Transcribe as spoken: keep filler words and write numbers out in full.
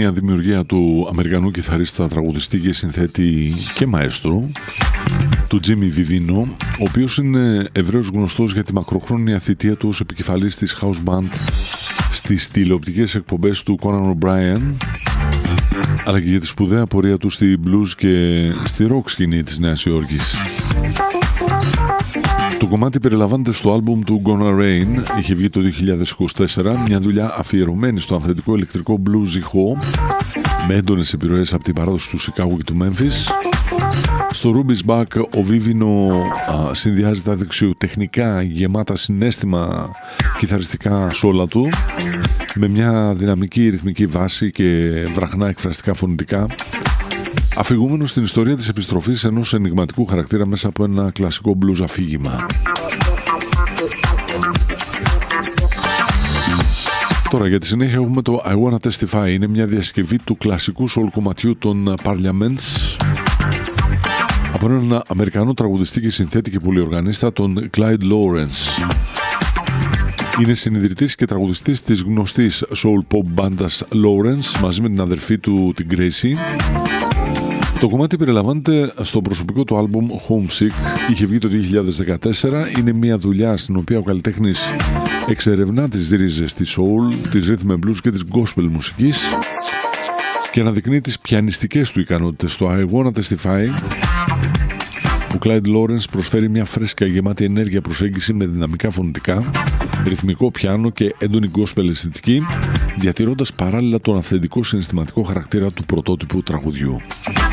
μια δημιουργία του Αμερικανού κιθαρίστα, τραγουδιστή και συνθέτη και μαέστρου, του Jimmy Vivino, ο οποίος είναι ευρέως γνωστός για τη μακροχρόνια θητεία του ως επικεφαλής της house band στις τηλεοπτικές εκπομπές του Conan O'Brien, αλλά και για τη σπουδαία πορεία του στη blues και στη rock σκηνή της Νέας Υόρκης. Το κομμάτι περιλαμβάνεται στο άλμπουμ του Gonna Rain, είχε βγει το δύο χιλιάδες είκοσι τέσσερα, μια δουλειά αφιερωμένη στο αυθεντικό ηλεκτρικό blues ηχό, με έντονες επιρροές από την παράδοση του Σικάγο και του Μέμφις. Στο Ruby's Back ο Vivino α, συνδυάζει τα δεξιοτεχνικά γεμάτα συναίσθημα κιθαριστικά σόλα του με μια δυναμική ρυθμική βάση και βραχνά εκφραστικά φωνητικά, αφηγούμενος στην ιστορία της επιστροφής ενός ενιγματικού χαρακτήρα μέσα από ένα κλασικό blues αφήγημα. Τώρα για τη συνέχεια έχουμε το I Wanna Testify. Είναι μια διασκευή του κλασικού soul κομματιού των Parliaments από έναν Αμερικανό τραγουδιστή και συνθέτη και πολυοργανίστα, τον Clyde Lawrence. Είναι συνιδρυτής και τραγουδιστής της γνωστής soul pop μπάντας Lawrence μαζί με την αδερφή του, την Gracie. Το κομμάτι περιλαμβάνεται στο προσωπικό του άλμπουμ Homesick, είχε βγει το δύο χιλιάδες δεκατέσσερα. Είναι μια δουλειά στην οποία ο καλλιτέχνης εξερευνά τις ρίζες της soul, της rhythm and blues και της gospel μουσικής και αναδεικνύει τις πιανιστικές του ικανότητες. Στο I Wanna Testify ο Clyde Lawrence προσφέρει μια φρέσκα γεμάτη ενέργεια προσέγγιση με δυναμικά φωνητικά, ρυθμικό πιάνο και έντονη gospel αισθητική, διατηρώντας παράλληλα τον αυθεντικό συναισθηματικό χαρακτήρα του πρωτότυπου τραγουδιού.